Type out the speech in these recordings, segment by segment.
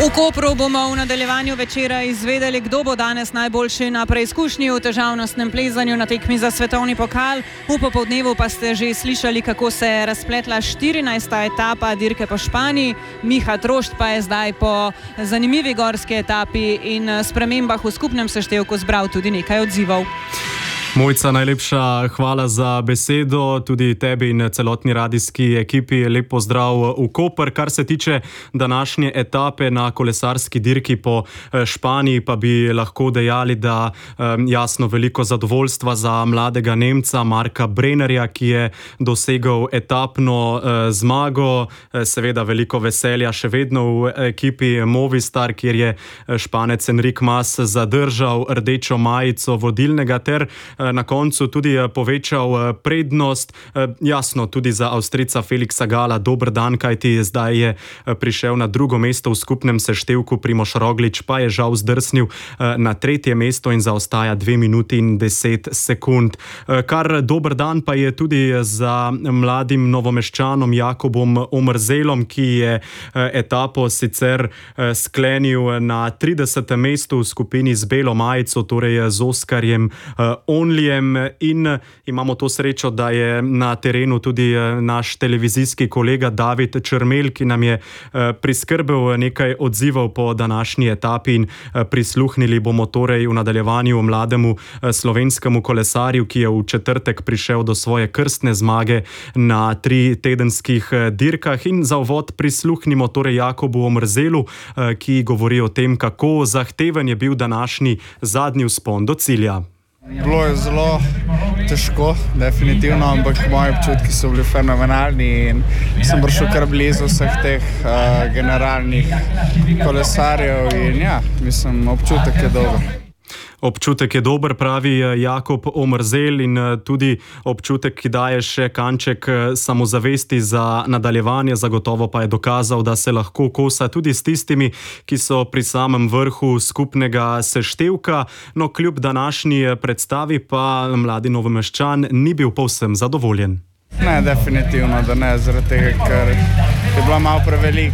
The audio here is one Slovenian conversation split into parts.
V Kopru bomo v nadaljevanju večera izvedeli, kdo bo danes najboljši na preizkušnji v težavnostnem plezanju na tekmi za svetovni pokal. V popoldnevu pa ste že slišali, kako se je razpletla 14. etapa dirke po Španiji. Miha Trošt pa je zdaj po zanimivi gorski etapi in spremembah v skupnem seštevku zbral tudi nekaj odzivov. Mojca, najlepša hvala za besedo, tudi tebi in celotni radijski ekipi. Lep pozdrav v Koper. Kar se tiče današnje etape na kolesarski dirki po Španiji, pa bi lahko dejali, da jasno veliko zadovoljstva za mladega Nemca Marka Brennerja, ki je dosegel etapno zmago. Seveda veliko veselja še vedno v ekipi Movistar, kjer je Španec Enric Mas zadržal rdečo majico vodilnega ter na koncu tudi povečal prednost. Jasno, tudi za Avstrijca Felixa Gala dober dan, kajti zdaj je prišel na drugo mesto v skupnem seštevku. Primož Roglič pa je žal zdrsnil na tretje mesto in zaostaja 2 minuti in 10 sekund. Kar dober dan pa je tudi za mladim Novomeščanom Jakobom Omerzelom, ki je etapo sicer sklenil na 30. mestu v skupini z belo majico, torej z Oskarjem in imamo to srečo, da je na terenu tudi naš televizijski kolega David Črmelj, ki nam je priskrbel nekaj odzivov po današnji etapi in prisluhnili bomo torej v nadaljevanju mlademu slovenskemu kolesarju, ki je v četrtek prišel do svoje krstne zmage na 3 tedenskih dirkah, in za uvod prisluhnimo torej Jakobu Omerzelu, ki govori o tem, kako zahteven je bil današnji zadnji vzpon do cilja. Bilo je zelo težko, definitivno, ampak moji občutki so bili fenomenalni in sem prišel kar blizu vseh teh generalnih kolesarjev in ja, mislim, občutek je dober. Občutek je dober, pravi Jakob Omerzel, in tudi občutek, ki daje še kanček samozavesti za nadaljevanje. Zagotovo pa je dokazal, da se lahko kosa tudi s tistimi, ki so pri samem vrhu skupnega seštevka. No, kljub današnji predstavi pa mladi Novomeščan ni bil povsem zadovoljen. Ne, definitivno, da ne, zaradi tega, ker je bila malo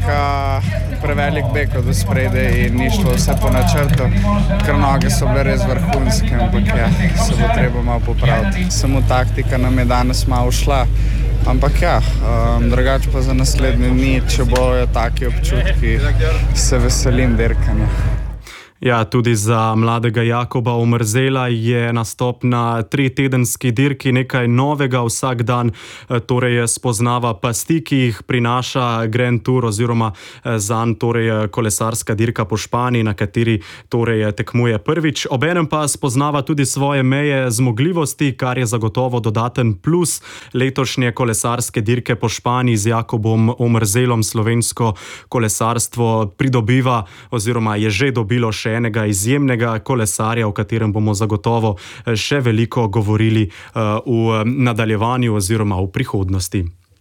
prevelik beg od spredje in ni šlo vse po načrtu, ker noge so bile res vrhunske, ampak ja, se bo treba malo popraviti. Samo taktika nam je danes malo šla, ampak ja, drugače pa za naslednje dni, če bojo taki občutki, se veselim dirkanja. Ja, tudi za mladega Jakoba Omerzela je nastop na 3 tedenski dirki nekaj novega. Vsak dan torej spoznava pasti, ki jih prinaša Grand Tour oziroma zanj torej kolesarska dirka po Španiji, na kateri torej tekmuje prvič. Obenem pa spoznava tudi svoje meje zmogljivosti, kar je zagotovo dodaten plus letošnje kolesarske dirke po Španiji. Z Jakobom Omerzelom slovensko kolesarstvo pridobiva oziroma je že dobilo še enega izjemnega kolesarja, o katerem bomo zagotovo še veliko govorili v nadaljevanju oziroma v prihodnosti.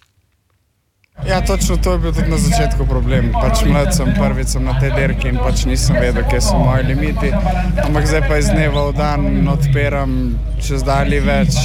Ja, točno to je bil tudi na začetku problem. Mlad sem, prvič sem na tej dirki in nisem vedel, kje so moji limiti. Ampak zdaj pa iz dneva v dan odpiram čez dalje več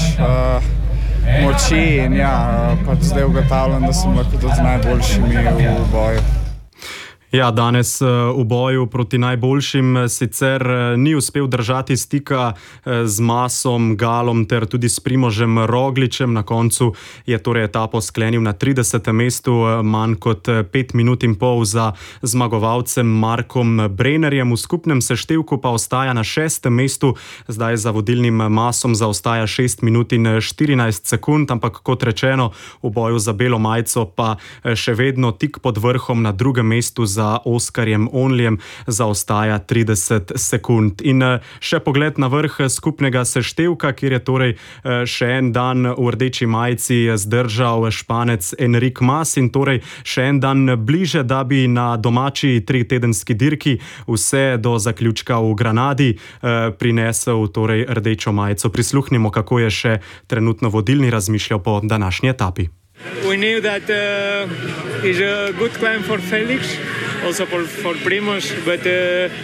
moči in ja, zdaj ugotavljam, da sem lahko tudi z najboljšimi v boju. Ja, danes v boju proti najboljšim sicer ni uspel držati stika z Masom, Galom ter tudi s Primožem Rogličem. Na koncu je torej etapo sklenil na 30. mestu, manj kot 5 minut in pol za zmagovalcem Markom Brennerjem. V skupnem seštevku pa ostaja na 6. mestu, zdaj za vodilnim Masom zaostaja 6 minut in 14 sekund, ampak kot rečeno, v boju za belo majico pa še vedno tik pod vrhom na drugem mestu za Oskarjem Onlijem zaostaja 30 sekund. In še pogled na vrh skupnega seštevka, kjer je torej še en dan v rdeči majici zdržal Španec Enric Mas in torej še en dan bliže, da bi na domači 3-tedenski dirki vse do zaključka v Granadi prinesel torej rdečo majico. Prisluhnimo, kako je še trenutno vodilni razmišljal po današnji etapi. We knew that it's a good climb for Felix, also for Primož, but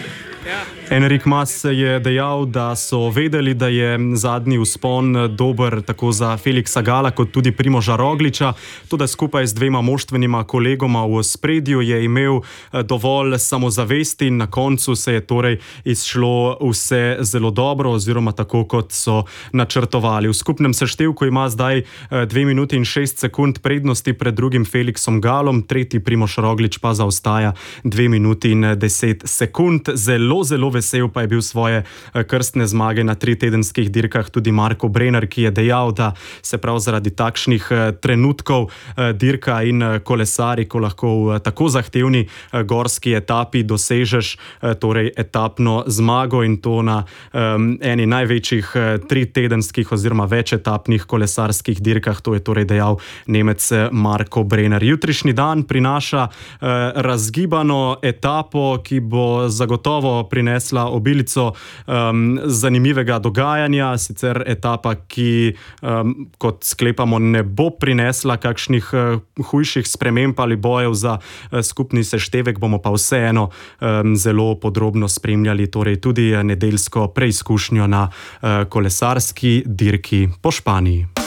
Enric Mas je dejal, da so vedeli, da je zadnji vzpon dober tako za Feliksa Gala kot tudi Primoža Rogliča. Tudi skupaj z dvema moštvenima kolegoma v ospredju je imel dovolj samozavesti in na koncu se je torej izšlo vse zelo dobro oziroma tako, kot so načrtovali. V skupnem seštevku ima zdaj 2 minuti in 6 sekund prednosti pred drugim Feliksom Galom, tretji Primož Roglič pa zaostaja 2 minuti in 10 sekund. Zelo vesel pa je bil svoje krstne zmage na 3-tedenskih dirkah tudi Marko Brenner, ki je dejal, da se prav zaradi takšnih trenutkov dirka in kolesari, ko lahko v tako zahtevni gorski etapi dosežeš torej etapno zmago in to na eni največjih 3-tedenskih oziroma večetapnih kolesarskih dirkah, to je torej dejal Nemec Marko Brenner. Jutrišnji dan prinaša razgibano etapo, ki bo zagotovo prinesla obilico zanimivega dogajanja, sicer etapa, ki kot sklepamo ne bo prinesla kakšnih hujših sprememb ali bojev za skupni seštevek, bomo pa vseeno zelo podrobno spremljali torej tudi nedeljsko preizkušnjo na kolesarski dirki po Španiji.